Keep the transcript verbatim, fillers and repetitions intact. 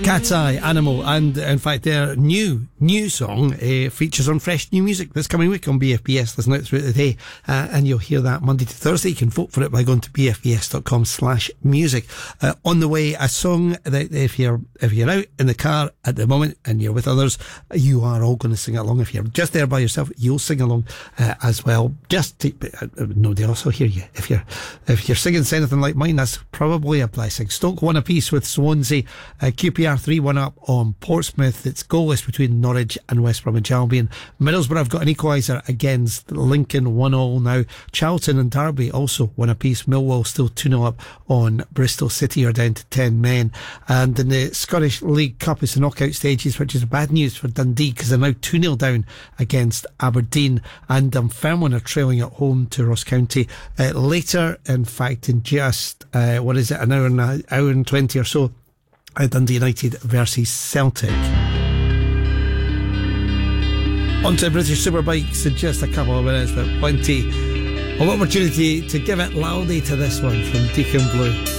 Cat's Eye, Animal, and in fact their new, new song uh, features on Fresh New Music this coming week on B F B S. Listen out throughout the day, uh, and you'll hear that Monday to Thursday. You can vote for it by going to bfbs.com slash music. Uh, on the way, a song that if you're, if you're out in the car at the moment and you're with others, you are all going to sing along. If you're just there by yourself, you'll sing along uh, as well. Just to, uh, nobody else will hear you. If you're, if you're singing anything like mine, that's probably a blessing. Stoke one apiece with Swansea. Uh, Q P R three one up on Portsmouth. It's goalless between Norwich and West Bromwich Albion. Middlesbrough have got an equaliser against Lincoln, one all now. Charlton and Derby also one apiece. Millwall still two nil up on Bristol City, are down to ten men. And in the Scottish League Cup, it's the knockout stages, which is bad news for Dundee because they're now two nil down against Aberdeen, and Dunfermline are trailing at home to Ross County. Uh, later, in fact, in just uh, what is it, an hour and a, hour and twenty or so, uh, Dundee United versus Celtic. On to British Superbikes in just a couple of minutes, but plenty of opportunity to give it loudly to this one from Deacon Blue.